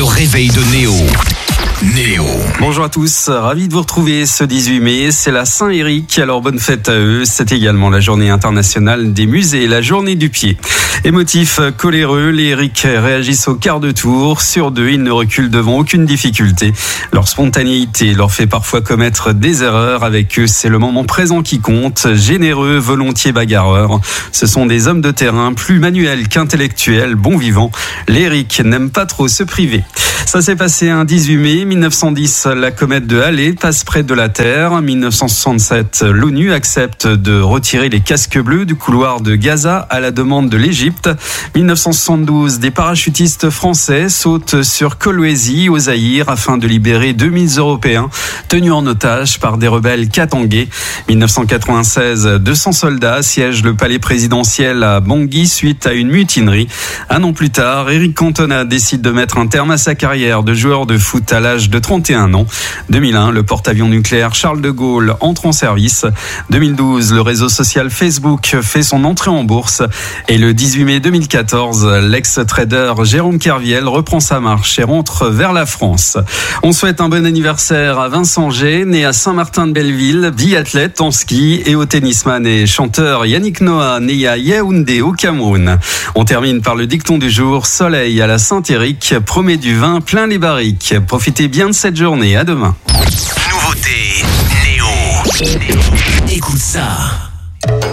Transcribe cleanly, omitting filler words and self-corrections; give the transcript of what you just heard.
réveil de Néo. Bonjour à tous, ravi de vous retrouver ce 18 mai, c'est la Saint-Éric, alors bonne fête à eux, c'est également la journée internationale des musées, la journée du pied. Émotifs, coléreux, les Éric réagissent au quart de tour, sur deux, ils ne reculent devant aucune difficulté. Leur spontanéité leur fait parfois commettre des erreurs, avec eux c'est le moment présent qui compte, généreux, volontiers bagarreurs. Ce sont des hommes de terrain, plus manuels qu'intellectuels, bons vivants. Les Éric n'aiment pas trop se priver. Ça s'est passé un 18 mai 1910, la comète de Halley passe près de la Terre. 1967, l'ONU accepte de retirer les casques bleus du couloir de Gaza à la demande de l'Égypte. 1972, des parachutistes français sautent sur Kolwezi au Zaïre afin de libérer 2000 Européens tenus en otage par des rebelles katangais. 1996, 200 soldats siègent le palais présidentiel à Bangui suite à une mutinerie. Un an plus tard, Éric Cantona décide de mettre un terme à sa carrière de joueur de foot à l'âge de 31 ans. 2001, le porte-avions nucléaire Charles de Gaulle entre en service. 2012, le réseau social Facebook fait son entrée en bourse. Et le 18 mai 2014, l'ex-trader Jérôme Kerviel reprend sa marche et rentre vers la France. On souhaite un bon anniversaire à Vincent G, né à Saint-Martin-de-Belleville, biathlète en ski, et au tennisman et chanteur Yannick Noah, né à Yaoundé au Cameroun. On termine par le dicton du jour, soleil à la Saint-Éric, promet du vin plein les barriques. Profitez bien de cette journée, à demain. Nouveauté Néo. Écoute ça.